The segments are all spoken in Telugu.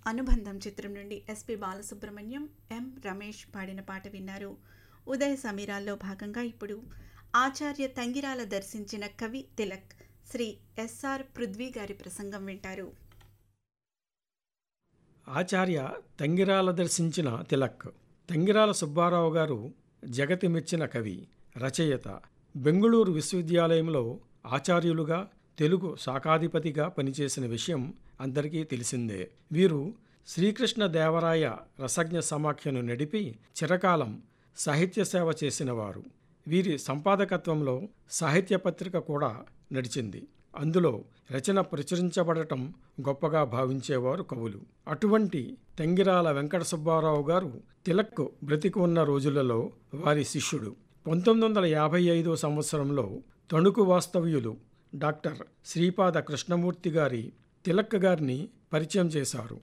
అనుబంధం చిత్రం నుండి ఎస్పి బాలసుబ్రహ్మణ్యం, ఎం రమేష్ పాడిన పాట విన్నారు. ఉదయ సమీరాల్లో భాగంగా ఇప్పుడు ఆచార్య తంగిరాల దర్శించిన కవి తిలక్ శ్రీ ఎస్ఆర్ పృథ్వీ గారి ప్రసంగం వింటారు. ఆచార్య తంగిరాల దర్శించిన తిలక్. తంగిరాల సుబ్బారావు గారు జగతి మెచ్చిన కవి, రచయిత. బెంగుళూరు విశ్వవిద్యాలయంలో ఆచార్యులుగా, తెలుగు శాఖాధిపతిగా పనిచేసిన విషయం అందరికీ తెలిసిందే. వీరు శ్రీకృష్ణదేవరాయ రసజ్ఞ సమాఖ్యను నడిపి చిరకాలం సాహిత్య సేవ చేసినవారు. వీరి సంపాదకత్వంలో సాహిత్య పత్రిక కూడా నడిచింది. అందులో రచన ప్రచురించబడటం గొప్పగా భావించేవారు కవులు. అటువంటి తంగిరాల వెంకట సుబ్బారావు గారు తిలక్ బ్రతికి ఉన్న రోజులలో వారి శిష్యుడు. 1955 సంవత్సరంలో తణుకు వాస్తవ్యులు డాక్టర్ శ్రీపాద కృష్ణమూర్తి గారి తిలక్ గారిని పరిచయం చేశారు.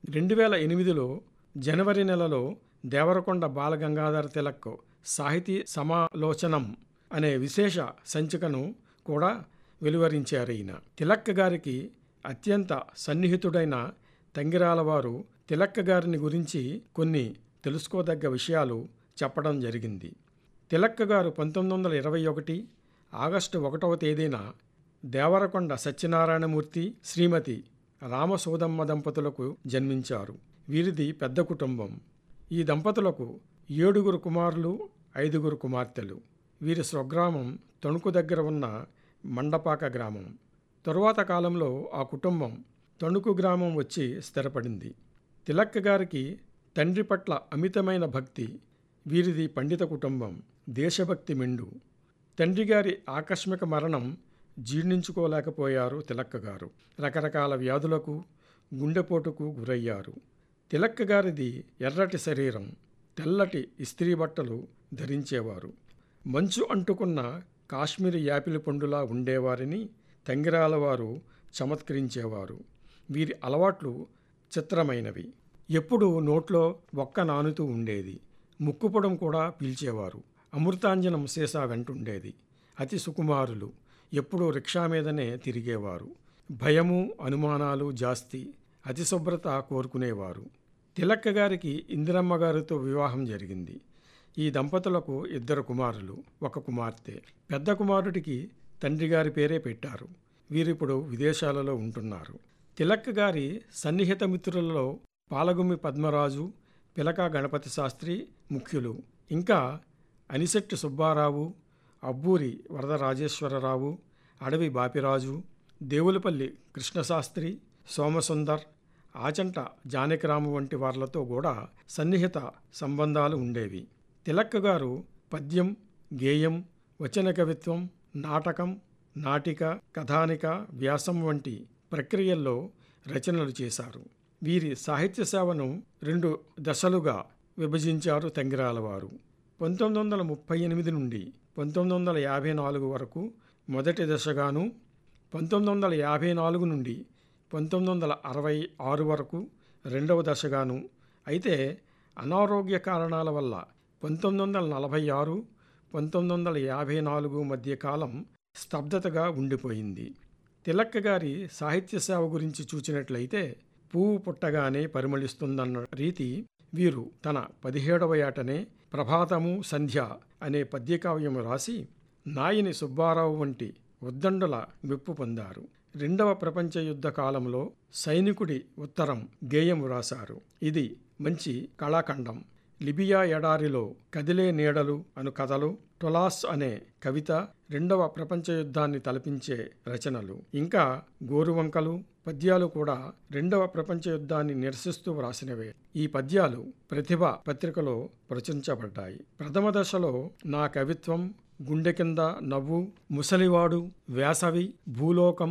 2008లో జనవరి నెలలో దేవరకొండ బాలగంగాధర తిలక్ సాహితీ సమాలోచనం అనే విశేష సంచికను కూడా వెలువరించారు. తిలక్ గారికి అత్యంత సన్నిహితుడైన తంగిరాల వారు తిలక్ గారిని గురించి కొన్ని తెలుసుకోదగ్గ విషయాలు చెప్పడం జరిగింది. తిలక్ గారు 1921 ఆగస్టు 1వ తేదీన దేవరకొండ సత్యనారాయణమూర్తి, శ్రీమతి రామసోదమ్మ దంపతులకు జన్మించారు. వీరిది పెద్ద కుటుంబం. ఈ దంపతులకు 7 కుమారులు, 5 కుమార్తెలు. వీరి స్వగ్రామం తణుకు దగ్గర ఉన్న మండపాక గ్రామం. తరువాత కాలంలో ఆ కుటుంబం తణుకు గ్రామం వచ్చి స్థిరపడింది. తిలక్ గారికి తండ్రి పట్ల అమితమైన భక్తి. వీరిది పండిత కుటుంబం, దేశభక్తి మెండు. తండ్రి గారి ఆకస్మిక మరణం జీర్ణించుకోలేకపోయారు తిలక్ గారు. రకరకాల వ్యాధులకు, గుండెపోటుకు గురయ్యారు. తిలక్ గారిది ఎర్రటి శరీరం, తెల్లటి ఇస్త్రీ బట్టలు ధరించేవారు. మంచు అంటుకున్న కాశ్మీరీ యాపిల్ పండులా ఉండేవారిని తంగిరాల వారు చమత్కరించేవారు. వీరి అలవాట్లు చిత్రమైనవి. ఎప్పుడూ నోట్లో ఒక్క నానుతూ ఉండేది. ముక్కుపొడం కూడా పీల్చేవారు. అమృతాంజనం సీసా వెంటుండేది. అతి సుకుమారులు. ఎప్పుడూ రిక్షా మీదనే తిరిగేవారు. భయము, అనుమానాలు జాస్తి. అతి శుభ్రత కోరుకునేవారు. తిలక్ గారికి ఇందిరమ్మ గారితో వివాహం జరిగింది. ఈ దంపతులకు 2 కుమారులు, 1 కుమార్తె. పెద్ద కుమారుడికి తండ్రి గారి పేరే పెట్టారు. వీరిప్పుడు విదేశాలలో ఉంటున్నారు. తిలక్ గారి సన్నిహిత మిత్రులలో పాలగుమ్మి పద్మరాజు, పిలక గణపతి శాస్త్రి ముఖ్యులు. ఇంకా అనిశెట్టి సుబ్బారావు, అబ్బూరి వరదరాజేశ్వరరావు, అడవి బాపిరాజు, దేవులపల్లి కృష్ణశాస్త్రి, సోమసుందర్, ఆచంట జానకిరాము వంటి వార్లతో కూడా సన్నిహిత సంబంధాలు ఉండేవి. తిలక్ గారు పద్యం, గేయం, వచన కవిత్వం, నాటకం, నాటిక, కథానిక, వ్యాసం వంటి ప్రక్రియల్లో రచనలు చేశారు. వీరి సాహిత్య సేవను 2 దశలుగా విభజించారు తంగిరాల వారు. 1938 నుండి 1954 వరకు మొదటి దశగాను, 1954 నుండి 1966 వరకు రెండవ దశగాను. అయితే అనారోగ్య కారణాల వల్ల 1946, 1954 మధ్య కాలం స్తబ్దతగా ఉండిపోయింది. తిలక్ గారి సాహిత్య సేవ గురించి చూచినట్లయితే పువ్వు పుట్టగానే పరిమళిస్తుందన్న రీతి వీరు తన 17వ ఏటనే ప్రభాతము సంధ్య అనే పద్యకావ్యము రాసి నాయిని సుబ్బారావు వంటి ఉద్దండుల మెప్పు పొందారు. 2వ ప్రపంచ యుద్ధ కాలంలో సైనికుడి ఉత్తరం గేయం రాశారు. ఇది మంచి కళాఖండం. లిబియా ఎడారిలో కదిలే నీడలు అను కథలు, టొలాస్ అనే కవిత 2వ ప్రపంచ యుద్ధాన్ని తలపించే రచనలు. ఇంకా గోరువంకలు పద్యాలు కూడా 2వ ప్రపంచ యుద్ధాన్ని నిరసిస్తూ వ్రాసినవే. ఈ పద్యాలు ప్రతిభ పత్రికలో ప్రచురించబడ్డాయి. ప్రథమ దశలో నా కవిత్వం, గుండె కింద నవ్వు, ముసలివాడు, వేసవి, భూలోకం,